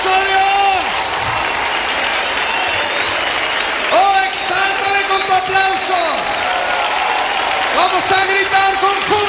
aplauso a Dios. Oh, exáltale con tu aplauso. Vamos a gritar con fuerza.